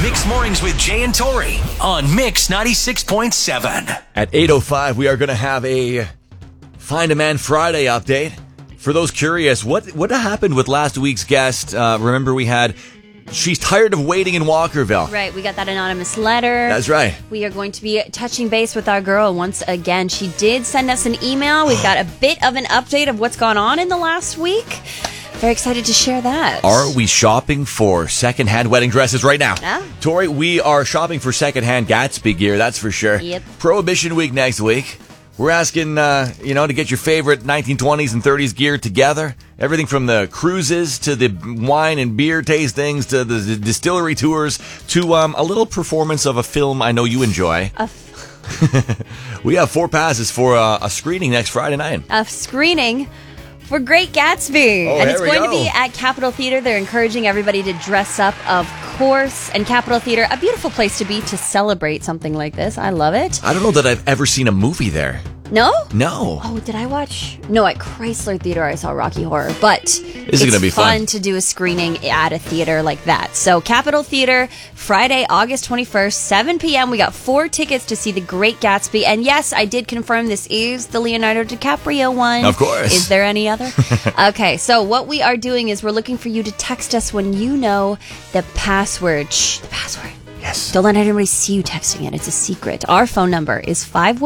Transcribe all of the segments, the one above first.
Mixed Mornings with Jay and Tori on Mix 96.7. At 8:05, we are going to have a Find a Man Friday update. For those curious, what happened with last week's guest? Remember she's tired of waiting in Walkerville. Right, we got that anonymous letter. That's right. We are going to be touching base with our girl once again. She did send us an email. We've got a bit of an update of what's gone on in the last week. Very excited to share that. Are we shopping for secondhand wedding dresses right now? Yeah. Tori, we are shopping for secondhand Gatsby gear, that's for sure. Yep. Prohibition Week next week. We're asking, to get your favorite 1920s and 30s gear together. Everything from the cruises to the wine and beer tastings to the distillery tours to a little performance of a film I know you enjoy. We have 4 passes for a screening next Friday night. A screening for Great Gatsby. Oh, and it's going to go. be at Capitol Theater. They're encouraging everybody to dress up, of course. And Capitol Theater, a beautiful place to be to celebrate something like this. I love it. I don't know that I've ever seen a movie there. No? No. Oh, did I watch? No, at Chrysler Theater I saw Rocky Horror, but This is going to be fun to do a screening at a theater like that. So Capitol Theater, Friday, August 21st, 7 p.m. We got 4 tickets to see The Great Gatsby. And yes, I did confirm this is the Leonardo DiCaprio one. Of course. Is there any other? Okay, so what we are doing is we're looking for you to text us when you know the password. Shh, the password. Yes. Don't let anybody see you texting it. It's a secret. Our phone number is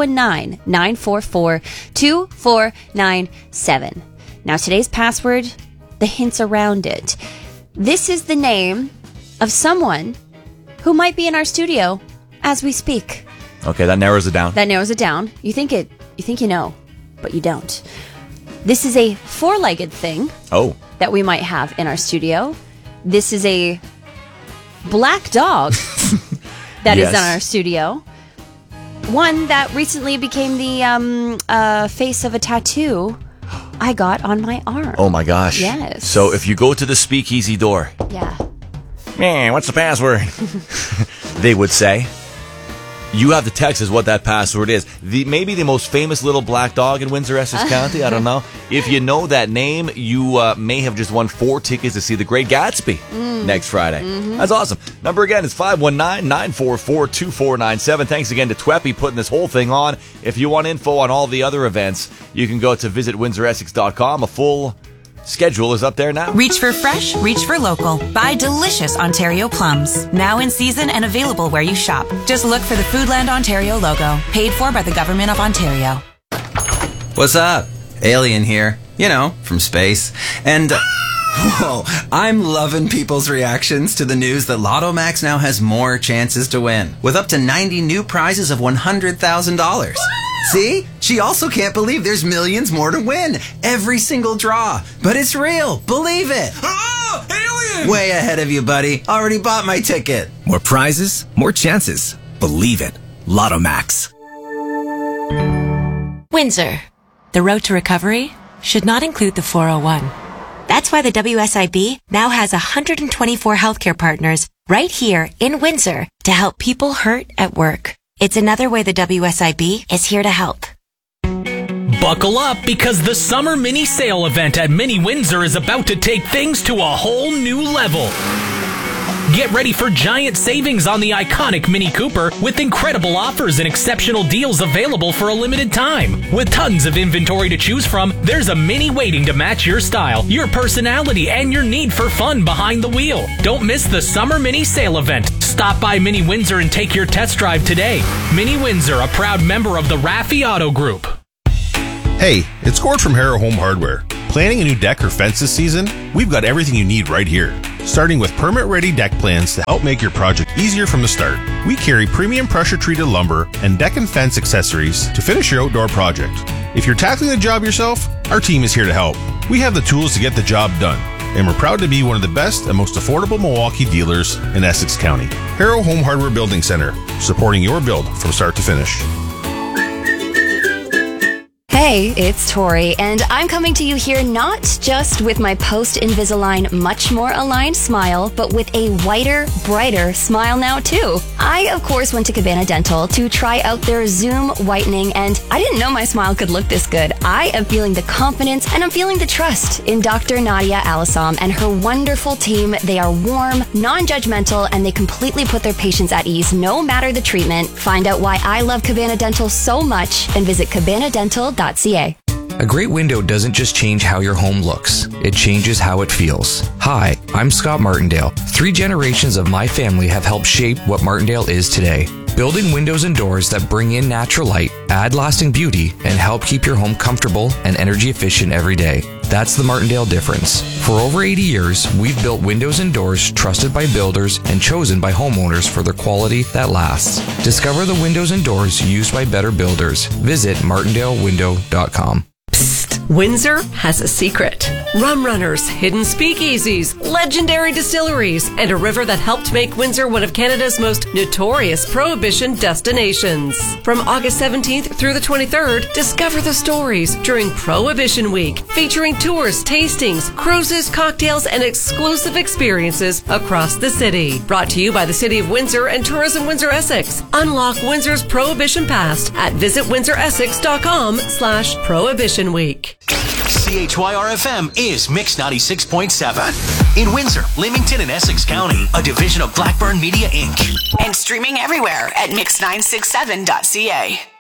519-944-2497. Now, today's password, the hints around it. This is the name of someone who might be in our studio as we speak. Okay, that narrows it down. That narrows it down. You think you know, but you don't. This is a 4-legged thing. Oh. That we might have in our studio. This is a black dog that is in our studio. One that recently became the face of a tattoo I got on my arm. Oh my gosh. Yes. So if you go to the speakeasy door, Yeah. man, what's the password? They would say. You have to text us what that password is. Maybe the most famous little black dog in Windsor, Essex County. I don't know. If you know that name, you may have just won 4 tickets to see The Great Gatsby next Friday. Mm-hmm. That's awesome. Number again is 519-944-2497. Thanks again to Tweppy putting this whole thing on. If you want info on all the other events, you can go to visitwindsoressex.com. A full schedule is up there now. Reach for fresh, reach for local. Buy delicious Ontario plums. Now in season and available where you shop. Just look for the Foodland Ontario logo. Paid for by the Government of Ontario. What's up? Alien here. You know, from space. And, whoa, I'm loving people's reactions to the news that Lotto Max now has more chances to win. With up to 90 new prizes of $100,000. See? She also can't believe there's millions more to win. Every single draw. But it's real. Believe it. Oh, alien! Way ahead of you, buddy. Already bought my ticket. More prizes, more chances. Believe it. Lotto Max. Windsor. The road to recovery should not include the 401. That's why the WSIB now has 124 healthcare partners right here in Windsor to help people hurt at work. It's another way the WSIB is here to help. Buckle up because the summer mini sale event at Mini Windsor is about to take things to a whole new level. Get ready for giant savings on the iconic Mini Cooper with incredible offers and exceptional deals available for a limited time. With tons of inventory to choose from, there's a Mini waiting to match your style, your personality, and your need for fun behind the wheel. Don't miss the summer mini sale event. Stop by Mini Windsor and take your test drive today. Mini Windsor, a proud member of the Raffi Auto Group. Hey, it's Gord from Harrow Home Hardware. Planning a new deck or fence this season? We've got everything you need right here. Starting with permit-ready deck plans to help make your project easier from the start. We carry premium pressure-treated lumber and deck and fence accessories to finish your outdoor project. If you're tackling the job yourself, our team is here to help. We have the tools to get the job done, and we're proud to be one of the best and most affordable Milwaukee dealers in Essex County. Harrow Home Hardware Building Center, supporting your build from start to finish. Hey, Hey, it's Tori, and I'm coming to you here not just with my post-Invisalign much more aligned smile, but with a whiter, brighter smile now too. I, of course, went to Cabana Dental to try out their Zoom whitening, and I didn't know my smile could look this good. I am feeling the confidence and I'm feeling the trust in Dr. Nadia Alassam and her wonderful team. They are warm, non-judgmental, and they completely put their patients at ease no matter the treatment. Find out why I love Cabana Dental so much and visit cabanadental.ca. A great window doesn't just change how your home looks, it changes how it feels. Hi, I'm Scott Martindale. 3 generations of my family have helped shape what Martindale is today. Building windows and doors that bring in natural light, add lasting beauty, and help keep your home comfortable and energy efficient every day. That's the Martindale difference. For over 80 years, we've built windows and doors trusted by builders and chosen by homeowners for their quality that lasts. Discover the windows and doors used by better builders. Visit martindalewindow.com. Windsor has a secret. Rum runners, hidden speakeasies, legendary distilleries, and a river that helped make Windsor one of Canada's most notorious prohibition destinations. From August 17th through the 23rd, discover the stories during Prohibition Week, featuring tours, tastings, cruises, cocktails, and exclusive experiences across the city. Brought to you by the City of Windsor and Tourism Windsor Essex. Unlock Windsor's Prohibition Past at visitwindsoressex.com/Prohibition Week. CHYR-FM is Mix 96.7. In Windsor, Leamington, and Essex County, a division of Blackburn Media, Inc. And streaming everywhere at mix967.ca.